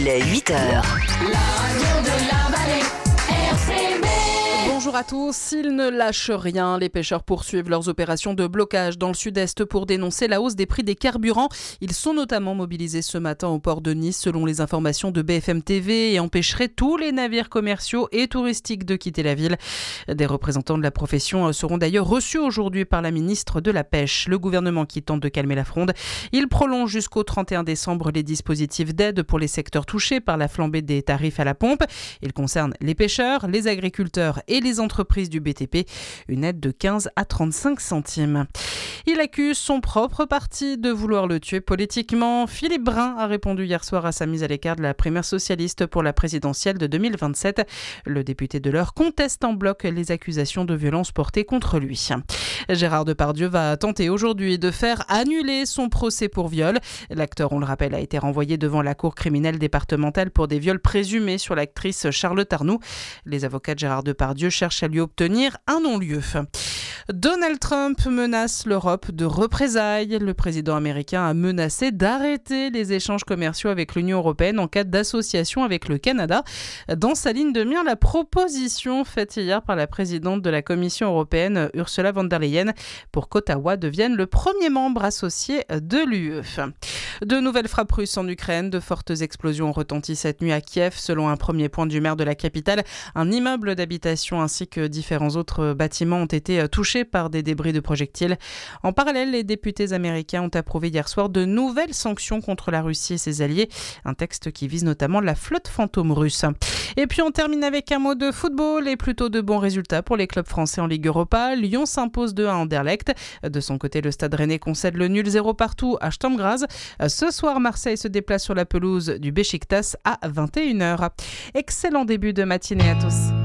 Les 8 heures. La radio de la vallée, RCB. Bonjour à tous, ils ne lâchent rien. Les pêcheurs poursuivent leurs opérations de blocage dans le sud-est pour dénoncer la hausse des prix des carburants. Ils sont notamment mobilisés ce matin au port de Nice selon les informations de BFM TV et empêcheraient tous les navires commerciaux et touristiques de quitter la ville. Des représentants de la profession seront d'ailleurs reçus aujourd'hui par la ministre de la Pêche. Le gouvernement qui tente de calmer la fronde. Il prolonge jusqu'au 31 décembre les dispositifs d'aide pour les secteurs touchés par la flambée des tarifs à la pompe. Il concerne les pêcheurs, les agriculteurs et les entreprises du BTP, une aide de 15 à 35 centimes. Il accuse son propre parti de vouloir le tuer politiquement. Philippe Brun a répondu hier soir à sa mise à l'écart de la primaire socialiste pour la présidentielle de 2027. Le député de l'Eure conteste en bloc les accusations de violence portées contre lui. Gérard Depardieu va tenter aujourd'hui de faire annuler son procès pour viol. L'acteur, on le rappelle, a été renvoyé devant la cour criminelle départementale pour des viols présumés sur l'actrice Charlotte Arnoux. Les avocats de Gérard Depardieu cherchent à lui obtenir un non-lieu. Donald Trump menace l'Europe de représailles. Le président américain a menacé d'arrêter les échanges commerciaux avec l'Union européenne en cas d'association avec le Canada. Dans sa ligne de mire, la proposition faite hier par la présidente de la Commission européenne, Ursula von der Leyen, pour qu'Ottawa devienne le premier membre associé de l'UE. De nouvelles frappes russes en Ukraine. De fortes explosions ont retenti cette nuit à Kiev. Selon un premier point du maire de la capitale, un immeuble d'habitation ainsi que différents autres bâtiments ont été touchés par des débris de projectiles. En parallèle, les députés américains ont approuvé hier soir de nouvelles sanctions contre la Russie et ses alliés. Un texte qui vise notamment la flotte fantôme russe. Et puis on termine avec un mot de football et plutôt de bons résultats pour les clubs français en Ligue Europa. Lyon s'impose 2-1 à Anderlecht. De son côté, le Stade Rennais concède le nul 0 partout à Sturm Graz. Ce soir, Marseille se déplace sur la pelouse du Beşiktaş à 21h. Excellent début de matinée à tous.